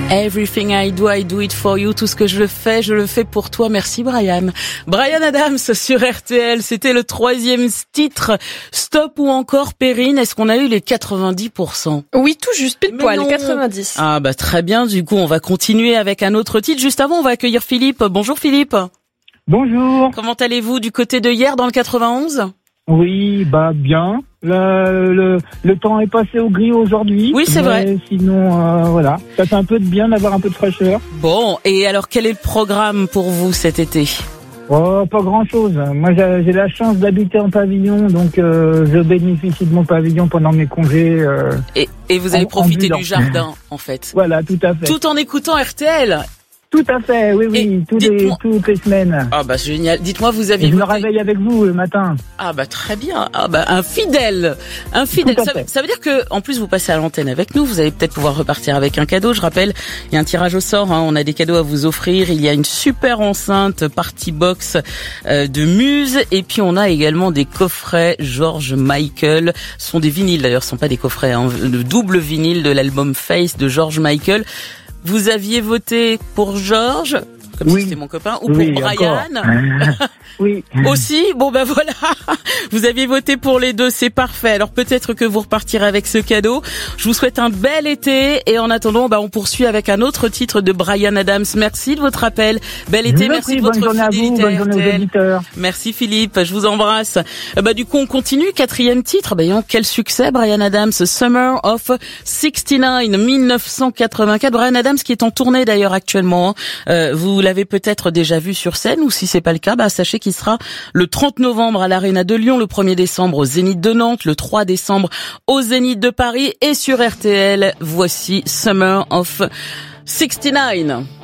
Everything I do it for you. Tout ce que je le fais pour toi. Merci Bryan. Bryan Adams sur RTL. C'était le 3e titre. Stop ou encore Perrine. Est-ce qu'on a eu les 90%? Oui, tout juste, pile poil, 90. Ah bah très bien. Du coup, on va continuer avec un autre titre. Juste avant, on va accueillir Philippe. Bonjour Philippe. Bonjour. Comment allez-vous du côté de hier dans le 91? Oui, bien. Le temps est passé au gris aujourd'hui. Oui, c'est vrai. Sinon, voilà. Ça fait un peu de bien d'avoir un peu de fraîcheur. Bon, et alors quel est le programme pour vous cet été? Oh, pas grand-chose. Moi, j'ai la chance d'habiter en pavillon, donc je bénéficie de mon pavillon pendant mes congés. Et vous allez profiter du jardin, en fait. Voilà, tout à fait. Tout en écoutant RTL. Toutes les semaines. Ah bah génial. Dites-moi, vous aviez je me réveille avec vous le matin. Ah bah très bien. Ah bah un fidèle. Ça veut dire que en plus vous passez à l'antenne avec nous. Vous allez peut-être pouvoir repartir avec un cadeau. Je rappelle, il y a un tirage au sort. On a des cadeaux à vous offrir. Il y a une super enceinte Party Box de Muse. Et puis on a également des coffrets George Michael. Ce sont des vinyles d'ailleurs. Ce sont pas des coffrets. Le double vinyle de l'album Face de George Michael. Vous aviez voté pour George, comme si c'était mon copain, ou pour Bryan. Oui. Aussi, bon ben voilà, vous aviez voté pour les deux, c'est parfait. Alors peut-être que vous repartirez avec ce cadeau. Je vous souhaite un bel été et en attendant, on poursuit avec un autre titre de Bryan Adams. Merci de votre appel. Bel été, merci de votre fidélité. Bonne journée aux auditeurs. Merci Philippe, je vous embrasse. Du coup, on continue, 4e titre. Quel succès, Bryan Adams, Summer of 69, 1984. Bryan Adams qui est en tournée d'ailleurs actuellement. Vous l'avez peut-être déjà vu sur scène ou si c'est pas le cas, sachez qu'il sera le 30 novembre à l'Arena de Lyon, le 1er décembre au Zénith de Nantes, le 3 décembre au Zénith de Paris et sur RTL. Voici Summer of 69.